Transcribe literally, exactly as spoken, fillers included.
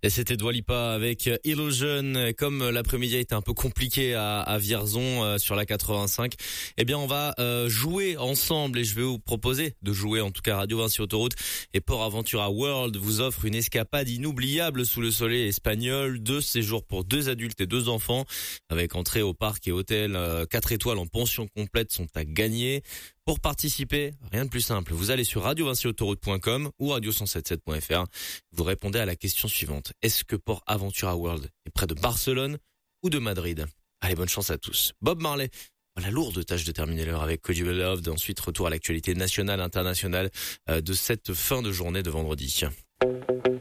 Et c'était Dua Lipa avec Illusion. Comme l'après-midi a été un peu compliqué à, à Vierzon euh, sur la quatre-vingt-cinq, eh bien on va euh, jouer ensemble et je vais vous proposer de jouer. En tout cas, Radio Vinci Autoroute et Port Aventura World vous offre une escapade inoubliable sous le soleil espagnol. Deux séjours pour deux adultes et deux enfants avec entrée au parc et hôtel euh, quatre étoiles en pension complète sont à gagner. Pour participer, rien de plus simple. Vous allez sur radio vinci autoroute point com ou radio cent soixante-sept point f r. Vous répondez à la question suivante. Est-ce que Port Aventura World est près de Barcelone ou de Madrid? Allez, bonne chance à tous. Bob Marley. La lourde tâche de terminer l'heure avec Could You Be Loved. Ensuite, retour à l'actualité nationale, internationale de cette fin de journée de vendredi.